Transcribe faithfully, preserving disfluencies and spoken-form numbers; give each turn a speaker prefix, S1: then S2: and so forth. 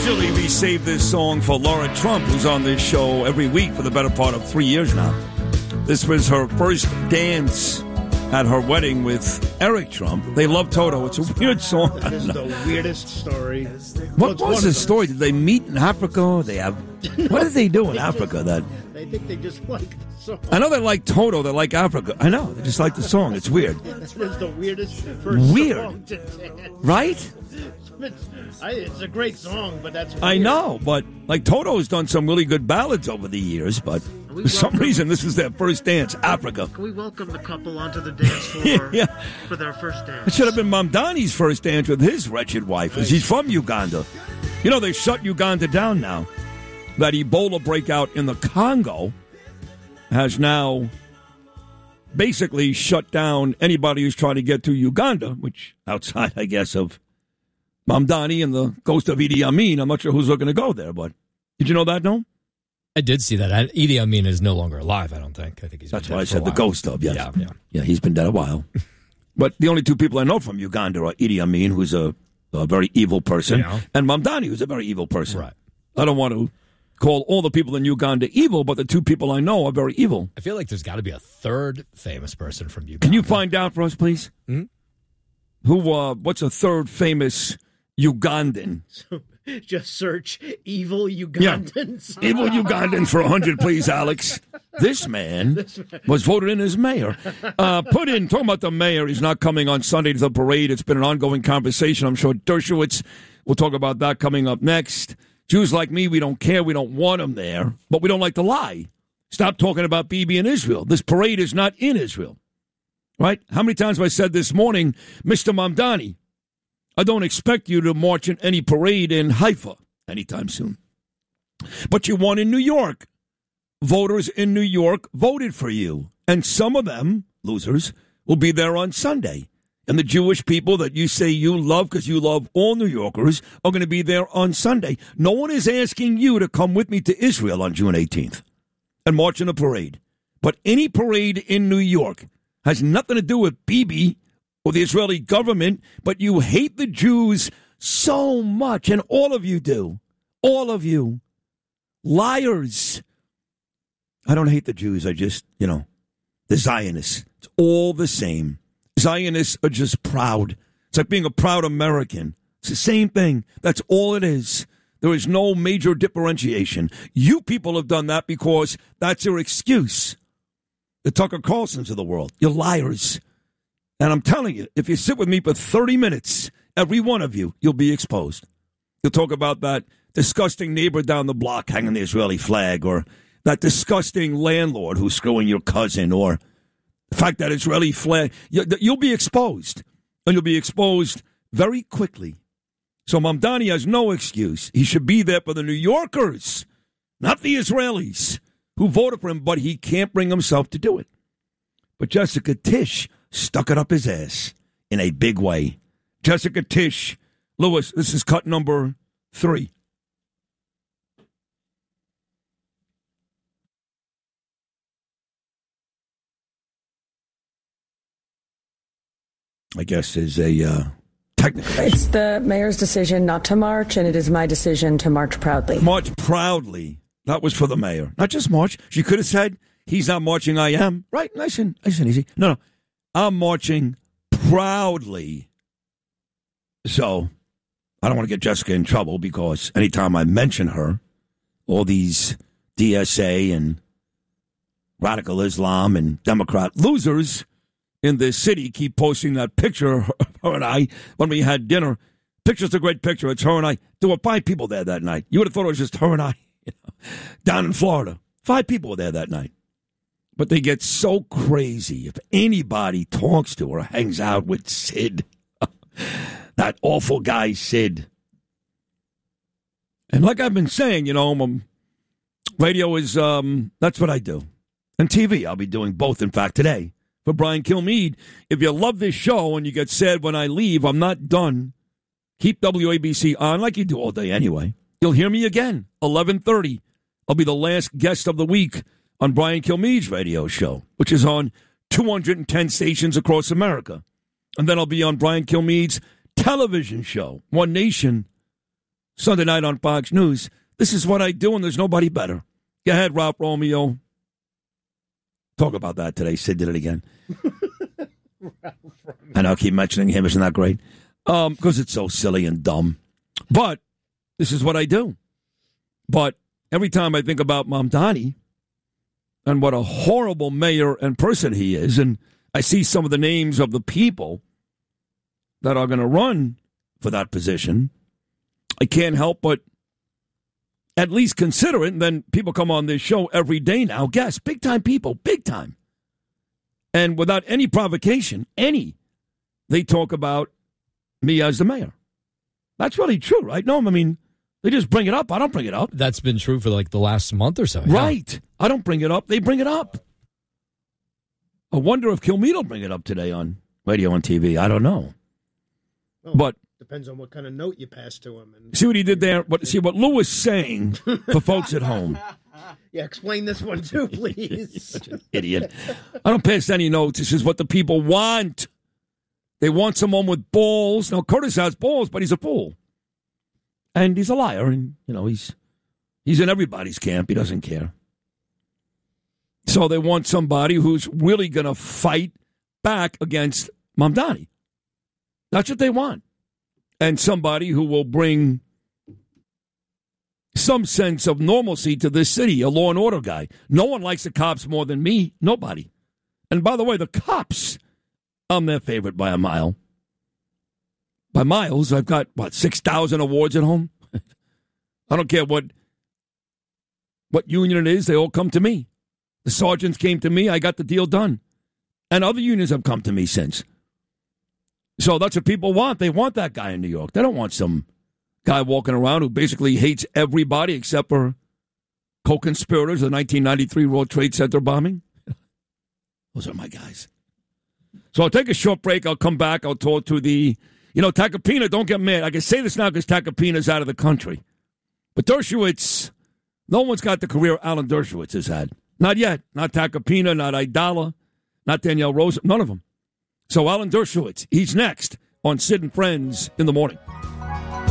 S1: Usually we save this song for Laura Trump, who's on this show every week for the better part of three years now. This was her first dance at her wedding with Eric Trump. They love Toto. It's a weird song.
S2: This is the weirdest story.
S1: What well, was the story? Did they meet in Africa? They have. What did they do in Africa?
S2: Just,
S1: that
S2: I think they just like the song.
S1: I know they like Toto. They like Africa. I know. They just like the song. It's weird.
S2: This is the weirdest first
S1: weird.
S2: song to dance.
S1: Right?
S2: It's, I, it's a great song, but that's weird.
S1: I know, but like Toto's done some really good ballads over the years, but for some reason this is their first dance, Africa.
S2: Can we welcome the couple onto the dance floor
S1: yeah.
S2: for their first dance?
S1: It should have been Mamdani's first dance with his wretched wife, because he's from Uganda. You know, they shut Uganda down now. That Ebola breakout in the Congo has now basically shut down anybody who's trying to get to Uganda, which outside, I guess, of Mamdani and the ghost of Idi Amin. I'm not sure who's looking to go there, but did you know that, no?
S3: I did see that. I, Idi Amin is no longer alive, I don't think. I think he's
S1: That's
S3: been
S1: why I
S3: dead for a
S1: said the
S3: while.
S1: ghost of, yes.
S3: Yeah, yeah.
S1: Yeah, he's been dead a while. But the only two people I know from Uganda are Idi Amin, who's a, a very evil person,
S3: Yeah.
S1: and Mamdani, who's a very evil person.
S3: Right.
S1: I don't want to call all the people in Uganda evil, but the two people I know are very evil.
S3: I feel like there's got to be a third famous person from Uganda.
S1: Can you find out for us, please?
S3: Hmm?
S1: Who? Uh, what's a third famous Ugandan?
S2: So just search evil Ugandans.
S1: Yeah. Evil Ugandans for one hundred, please, Alex. This man was voted in as mayor. Uh, put in, talking about the mayor, he's not coming on Sunday to the parade. It's been an ongoing conversation. I'm sure Dershowitz will talk about that coming up next. Jews like me, we don't care. We don't want him there, but we don't like to lie. Stop talking about Bibi in Israel. This parade is not in Israel. Right? How many times have I said this morning, Mister Mamdani, I don't expect you to march in any parade in Haifa anytime soon. But you won in New York. Voters in New York voted for you. And some of them, losers, will be there on Sunday. And the Jewish people that you say you love, because you love all New Yorkers, are going to be there on Sunday. No one is asking you to come with me to Israel on June eighteenth and march in a parade. But any parade in New York has nothing to do with Bibi or the Israeli government, but you hate the Jews so much, and all of you do. All of you. Liars. I don't hate the Jews. I just, you know, the Zionists. It's all the same. Zionists are just proud. It's like being a proud American. It's the same thing. That's all it is. There is no major differentiation. You people have done that because that's your excuse. The Tucker Carlsons of the world. You're liars. And I'm telling you, if you sit with me for thirty minutes, every one of you, you'll be exposed. You'll talk about that disgusting neighbor down the block hanging the Israeli flag, or that disgusting landlord who's screwing your cousin, or the fact that Israeli flag. You'll be exposed, and you'll be exposed very quickly. So Mamdani has no excuse. He should be there for the New Yorkers, not the Israelis who voted for him, but he can't bring himself to do it. But Jessica Tisch stuck it up his ass in a big way. Jessica Tisch. Lewis, this is cut number three. I guess is a uh, technical.
S4: It's the mayor's decision not to march, and it is my decision to march proudly.
S1: March proudly. That was for the mayor. Not just march. She could have said, he's not marching, I am. Right, nice and, nice and easy. No, no. I'm marching proudly. So, I don't want to get Jessica in trouble, because anytime I mention her, all these D S A and radical Islam and Democrat losers in this city keep posting that picture of her and I when we had dinner. Picture's a great picture. It's her and I. There were five people there that night. You would have thought it was just her and I, you know, down in Florida. Five people were there that night. But they get so crazy if anybody talks to or hangs out with Sid. That awful guy, Sid. And like I've been saying, you know, um, radio is, um, that's what I do. And T V, I'll be doing both, in fact, today. For Brian Kilmeade, if you love this show and you get sad when I leave, I'm not done. Keep W A B C on like you do all day anyway. You'll hear me again, eleven thirty. I'll be the last guest of the week on Brian Kilmeade's radio show, which is on two hundred ten stations across America. And then I'll be on Brian Kilmeade's television show, One Nation, Sunday night on Fox News. This is what I do, and there's nobody better. Go ahead, Rob Romeo. Talk about that today. Sid did it again. And I'll keep mentioning him. Isn't that great? Um, because it's so silly and dumb. But this is what I do. But every time I think about Mamdani and what a horrible mayor and person he is, and I see some of the names of the people that are going to run for that position, I can't help but at least consider it. And then people come on this show every day now, guess, big-time people, big time. And without any provocation, any, they talk about me as the mayor. That's really true, right? No, I mean, they just bring it up. I don't bring it up.
S3: That's been true for like the last month or so. Yeah.
S1: Right. I don't bring it up. They bring it up. I wonder if Kilmeade will bring it up today on radio and T V. I don't know.
S2: Well,
S1: but
S2: depends on what kind of note you pass to him. And
S1: see what he did there? What, see what Lou was saying for folks at home.
S2: Yeah, explain this one too, please.
S1: Such an idiot. I don't pass any notes. This is what the people want. They want someone with balls. Now, Curtis has balls, but he's a fool. And he's a liar. And, you know, he's he's in everybody's camp. He doesn't care. So they want somebody who's really going to fight back against Mamdani. That's what they want. And somebody who will bring some sense of normalcy to this city, a law and order guy. No one likes the cops more than me. Nobody. And by the way, the cops, I'm their favorite by a mile. By miles, I've got, what, six thousand awards at home? I don't care what, what union it is. They all come to me. The sergeants came to me. I got the deal done. And other unions have come to me since. So that's what people want. They want that guy in New York. They don't want some guy walking around who basically hates everybody except for co-conspirators of the nineteen ninety-three World Trade Center bombing. Those are my guys. So I'll take a short break. I'll come back. I'll talk to the, you know, Tacopina. Don't get mad. I can say this now because Tacopina's out of the country. But Dershowitz, no one's got the career Alan Dershowitz has had. Not yet. Not Tacopina, not Aidala, not Danielle Rose. None of them. So Alan Dershowitz, he's next on Sid and Friends in the morning.